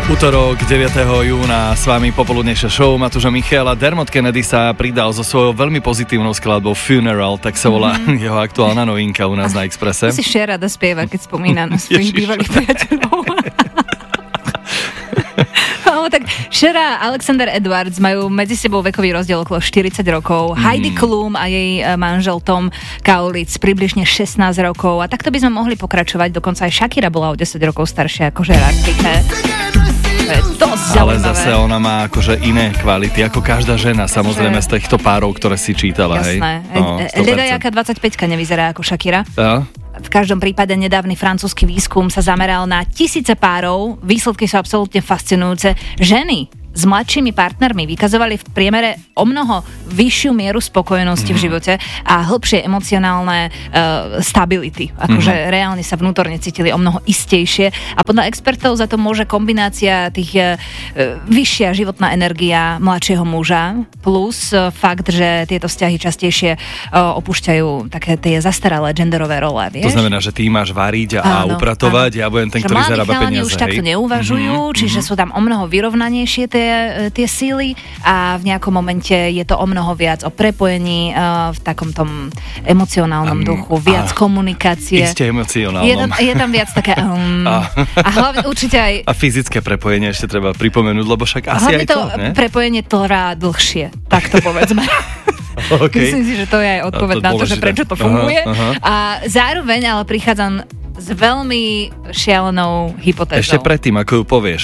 Utorok 9. júna s vami popoludnejšia show Matúša Michaela. Dermot Kennedy sa pridal so svojou veľmi pozitívnou skladbou Funeral, tak sa volá jeho aktuálna novinka u nás na Expresse. To si Šerada spieva, keď spomína na svojich bývalých priateľov. No, tak Šera a Alexander Edwards majú medzi sebou vekový rozdiel okolo 40 rokov. Heidi Klum a jej manžel Tom Kaulitz približne 16 rokov. A takto by sme mohli pokračovať. Dokonca aj Shakira bola o 10 rokov staršia ako Gerard Piqué. To je dosť ale zaujímavé. zase ona má akože iné kvality, ako každá žena, samozrejme z týchto párov, ktoré si čítala. Jasné. Hej? Ľadajaká 25-ka nevyzerá ako Shakira. Ja? V každom prípade nedávny francúzsky výskum sa zameral na tisíce párov. Výsledky sú absolútne fascinujúce. Ženy s mladšími partnermi vykazovali v priemere o mnoho vyššiu mieru spokojnosti v živote a hĺbšie emocionálne stability. Akože reálne sa vnútorne cítili o mnoho istejšie. A podľa expertov za to môže kombinácia tých vyššia životná energia mladšieho muža plus fakt, že tieto vzťahy častejšie opúšťajú také tie zastaralé genderové role. Vieš? To znamená, že ty máš variť a upratovať, ja budem ten, ktorý zarába peniaze. Už takto neuvažujú, čiže sú tam o mnoho vyrovnanejšie tie síly a v nejakom momente je to o mnoho viac o prepojení v takom tom emocionálnom duchu, viac komunikácie. Isté emocionálnom. Je tam viac také a hlavne určite aj a fyzické prepojenie ešte treba pripomenúť, lebo však asi aj to, ne? Prepojenie trvá dlhšie, tak to povedzme. Okay. Myslím si, že to je aj odpoveď na to, že prečo to funguje. A zároveň ale prichádzam s veľmi šialenou hypotézou. Ešte predtým, ako ju povieš,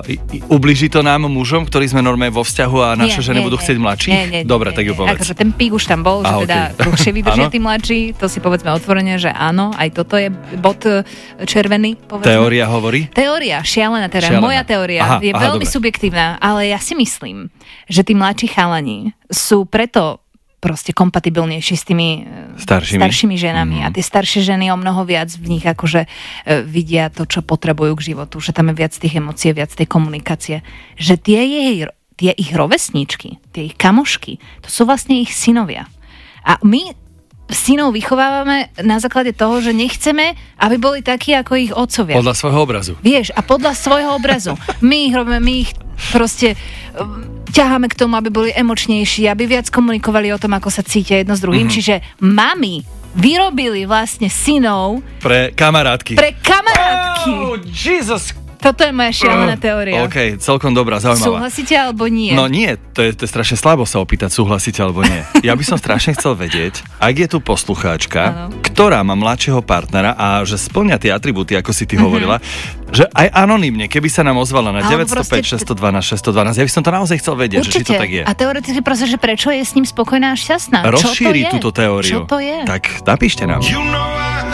ubliží to nám mužom, ktorí sme normálne vo vzťahu a naše ženy budú chcieť mladších? Dobre, tak ju povedz. Akože ten pík už tam bol, že teda dlhšie vydržia tí mladší, to si povedzme otvorene, že áno, aj toto je bod červený, povedzme. Teória hovorí? Teória, šialená teória. Moja teória je veľmi subjektívna, ale ja si myslím, že tí mladší chalani sú preto proste kompatibilnejší s tými staršími ženami. A tie staršie ženy o mnoho viac v nich akože vidia to, čo potrebujú k životu. Že tam je viac tých emócií, viac tej komunikácie. Že tie ich rovesníčky, tie ich kamošky, to sú vlastne ich synovia. A my synov vychovávame na základe toho, že nechceme, aby boli takí ako ich otcovia. Podľa svojho obrazu. Vieš, a podľa svojho obrazu. My ich proste ťaháme k tomu, aby boli emočnejší, aby viac komunikovali o tom, ako sa cítia jedno s druhým. Čiže mami vyrobili vlastne synov pre kamarátky. Oh, Jesus. Toto je moja šialená teória. OK, celkom dobrá, zaujímavá. Súhlasíte alebo nie? No nie, to je strašne slabo sa opýtať, súhlasíte alebo nie. Ja by som strašne chcel vedieť, ak je tu poslucháčka, ktorá má mladšieho partnera a že spĺňa tie atribúty, ako si ty hovorila, že aj anonymne, keby sa nám ozvala na 905 612 612, ja by som to naozaj chcel vedieť, že či to tak je. A teoreticky proste, že prečo je s ním spokojná a šťastná? Rozšíri túto teóriu. Čo to je? Tak napíšte nám.